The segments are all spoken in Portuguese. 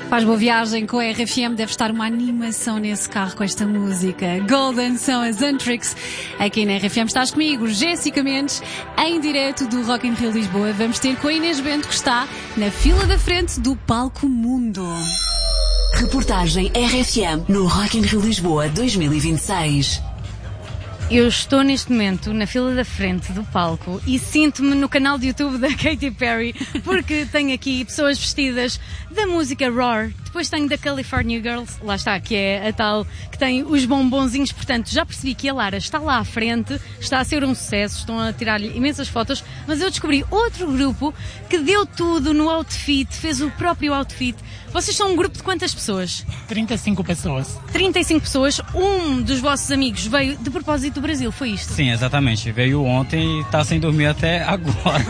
Faz boa viagem com a RFM, deve estar uma animação nesse carro com esta música. Golden são as Antrix. Aqui na RFM estás comigo, Jéssica Mendes, em direto do Rock in Rio Lisboa. Vamos ter com a Inês Bento, que está na fila da frente do Palco Mundo. Reportagem RFM no Rock in Rio Lisboa 2026. Eu estou neste momento na fila da frente do palco e sinto-me no canal de YouTube da Katy Perry, porque tenho aqui pessoas vestidas da música Roar. Depois tenho da California Girls, lá está, que é a tal que tem os bombonzinhos. Portanto, já percebi que a Lara está lá à frente, está a ser um sucesso, estão a tirar-lhe imensas fotos, mas eu descobri outro grupo que deu tudo no outfit, fez o próprio outfit. Vocês são um grupo de quantas pessoas? 35 pessoas. 35 pessoas. Um dos vossos amigos veio de propósito do Brasil, foi isto? Sim, exatamente. Veio ontem e está sem dormir até agora.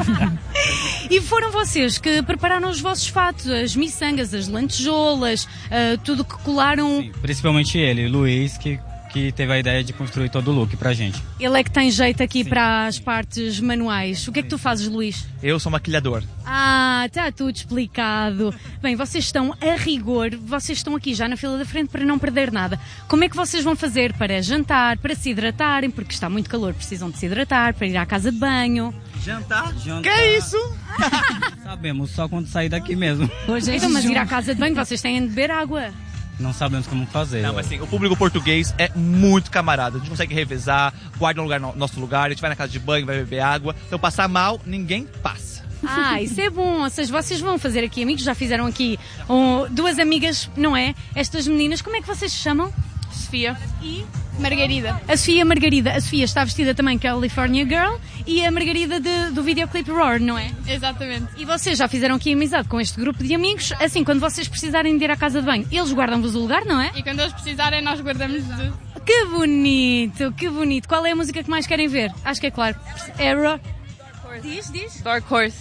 E foram vocês que prepararam os vossos fatos, as miçangas, as lantejoulas, tudo que colaram. Sim, principalmente ele, Luiz, que teve a ideia de construir todo o look pra gente. Ele é que tem jeito aqui para as partes manuais. O que é que tu fazes, Luís? Eu sou maquilhador. Ah, está tudo explicado. Bem, vocês estão a rigor, vocês estão aqui já na fila da frente para não perder nada. Como é que vocês vão fazer para jantar, para se hidratarem, porque está muito calor, precisam de se hidratar, para ir à casa de banho? Jantar? Que é isso? Sabemos, só quando sair daqui mesmo. Hoje é Então, mas jejum. ir à casa de banho, vocês têm de beber água. Não sabemos como fazer. Não, mas assim, o público português é muito camarada. A gente consegue revezar, guarda um lugar no nosso lugar, a gente vai na casa de banho, vai beber água. Então passar mal, ninguém passa. Ah, isso é bom. Ou seja, vocês vão fazer aqui amigos, já fizeram aqui duas amigas, não é? Estas meninas, como é que vocês se chamam? Sofia E? Margarida. A Sofia e a Margarida. A Sofia está vestida também California Girl e a Margarida do videoclipe Roar, não é? Exatamente. E vocês já fizeram aqui amizade com este grupo de amigos. Assim, quando vocês precisarem de ir à casa de banho, eles guardam-vos o lugar, não é? E quando eles precisarem, nós guardamos de... Que bonito, que bonito. Qual é a música que mais querem ver? Acho que é claro. Error. Diz. Dark Horse.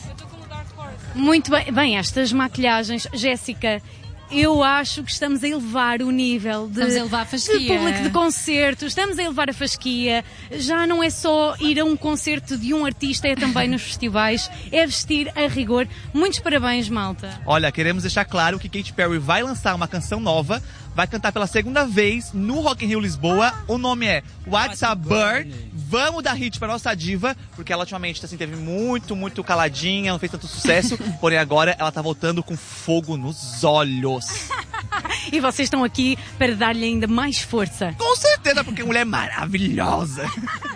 Muito bem. Bem, estas maquilhagens, Jéssica, eu acho que estamos a elevar o nível Estamos a elevar a fasquia. de público de concertos, estamos a elevar a fasquia. Já não é só ir a um concerto de um artista, é também nos festivais, é vestir a rigor. Muitos parabéns, malta. Olha, queremos deixar claro que Katy Perry vai lançar uma canção nova, vai cantar pela segunda vez no Rock in Rio Lisboa. O nome é What's a Bird. Vamos dar hit pra nossa diva, porque ela ultimamente assim, teve muito caladinha, não fez tanto sucesso, porém agora ela tá voltando com fogo nos olhos. E vocês estão aqui para dar-lhe ainda mais força. Com certeza, porque mulher maravilhosa.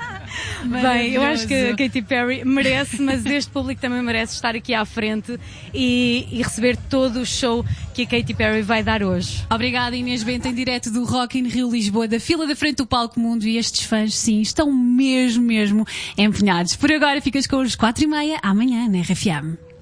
Bem, eu acho que a Katy Perry merece, mas este público também merece estar aqui à frente e receber todo o show que a Katy Perry vai dar hoje. Obrigada, Inês Bento, em direto do Rock in Rio Lisboa, da fila da frente do Palco Mundo. E estes fãs, sim, estão mesmo empenhados. Por agora ficas com os 4h30 amanhã na RFM.